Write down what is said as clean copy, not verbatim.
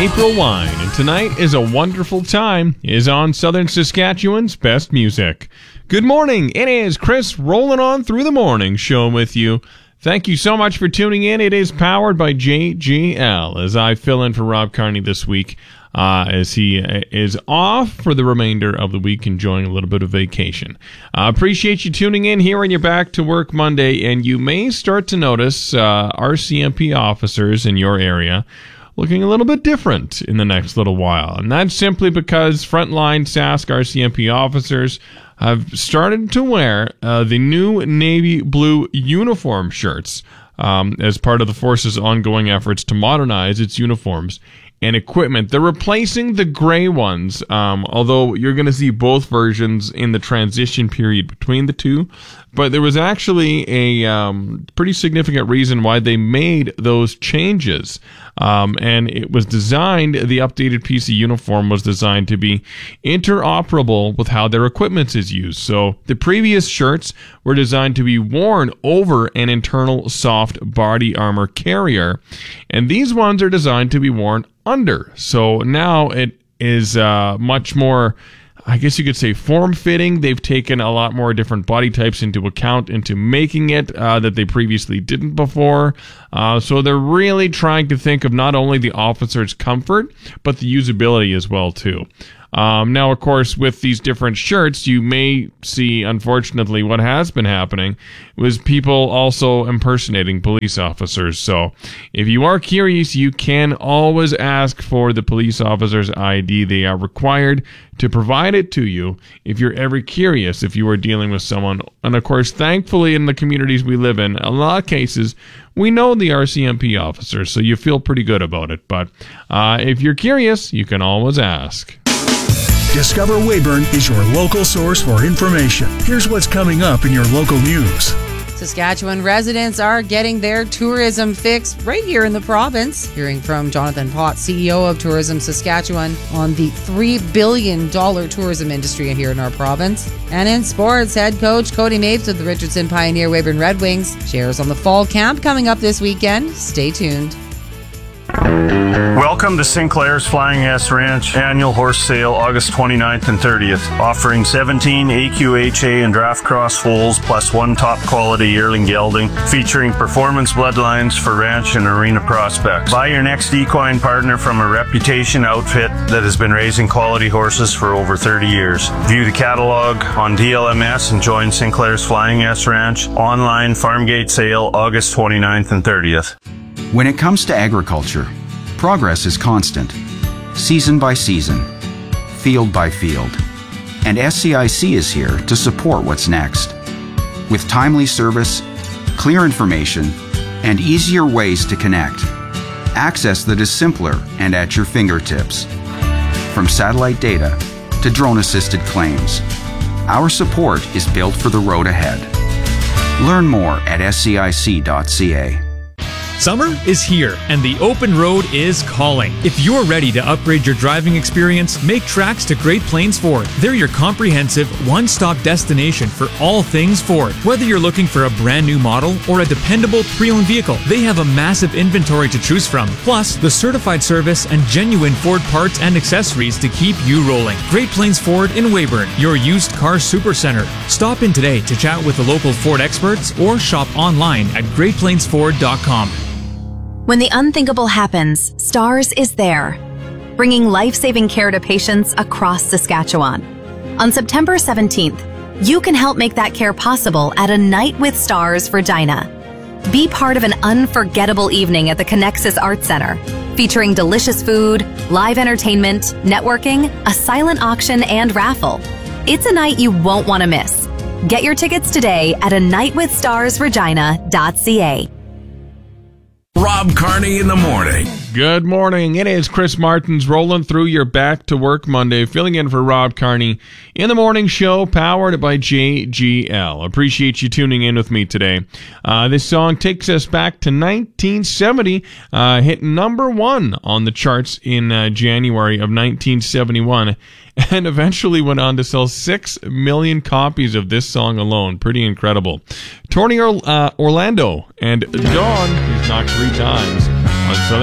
April Wine, and tonight is a wonderful time is on Southern Saskatchewan's best music. Good morning, it is Chris rolling on through the morning show with you. Thank you so much for tuning in. It is powered by JGL as I fill in for Rob Carney this week as he is off for the remainder of the week, enjoying a little bit of vacation. Appreciate you tuning in here on your Back to Work Monday, and you may start to notice RCMP officers in your area looking a little bit different in the next little while. And that's simply because frontline Sask RCMP officers have started to wear the new navy blue uniform shirts as part of the force's ongoing efforts to modernize its uniforms and equipment. They're replacing the gray ones, although you're going to see both versions in the transition period between the two. But there was actually a pretty significant reason why they made those changes. And it was designed, the updated piece of uniform was designed to be interoperable with how their equipment is used. So the previous shirts were designed to be worn over an internal soft body armor carrier. And these ones are designed to be worn under. So now it is much more, I guess you could say, form-fitting. They've taken a lot more different body types into account into making it that they previously didn't before. So they're really trying to think of not only the officer's comfort, but the usability as well, too. Now, of course, with these different shirts, you may see, unfortunately, what has been happening was people also impersonating police officers. So if you are curious, you can always ask for the police officer's ID. They are required to provide it to you if you're ever curious if you are dealing with someone. And, of course, thankfully, in the communities we live in, a lot of cases, we know the RCMP officers, so you feel pretty good about it. But if you're curious, you can always ask. Discover Weyburn is your local source for information. Here's what's coming up in your local news. Saskatchewan residents are getting their tourism fix right here in the province. Hearing from Jonathan Potts, CEO of Tourism Saskatchewan, on the $3 billion tourism industry here in our province. And in sports, head coach Cody Mapes of the Richardson Pioneer Weyburn Red Wings shares on the fall camp coming up this weekend. Stay tuned. Welcome to Sinclair's Flying S Ranch annual horse sale August 29th and 30th, offering 17 AQHA and draft cross foals plus one top quality yearling gelding, featuring performance bloodlines for ranch and arena prospects. Buy your next equine partner from a reputation outfit that has been raising quality horses for over 30 years. View the catalog on DLMS and join Sinclair's Flying S Ranch online farm gate sale August 29th and 30th. When it comes to agriculture, progress is constant, season by season, field by field, and SCIC is here to support what's next. With timely service, clear information, and easier ways to connect, access that is simpler and at your fingertips. From satellite data to drone-assisted claims, our support is built for the road ahead. Learn more at scic.ca. Summer is here, and the open road is calling. If you're ready to upgrade your driving experience, make tracks to Great Plains Ford. They're your comprehensive, one-stop destination for all things Ford. Whether you're looking for a brand new model or a dependable pre-owned vehicle, they have a massive inventory to choose from. Plus, the certified service and genuine Ford parts and accessories to keep you rolling. Great Plains Ford in Weyburn, your used car supercenter. Stop in today to chat with the local Ford experts or shop online at greatplainsford.com. When the unthinkable happens, STARS is there, bringing life-saving care to patients across Saskatchewan. On September 17th, you can help make that care possible at A Night with Stars Regina. Be part of an unforgettable evening at the Connexus Arts Center, featuring delicious food, live entertainment, networking, a silent auction, and raffle. It's a night you won't want to miss. Get your tickets today at anightwithstarsregina.ca. Rob Carney in the morning. Good morning. It is Chris Martins rolling through your Back to Work Monday, filling in for Rob Carney in the morning show, powered by JGL. Appreciate you tuning in with me today. This song takes us back to 1970, hit number one on the charts in January of 1971, and eventually went on to sell 6 million copies of this song alone. Pretty incredible. Tony Orlando and Dawn, who's knocked 3 times on Southern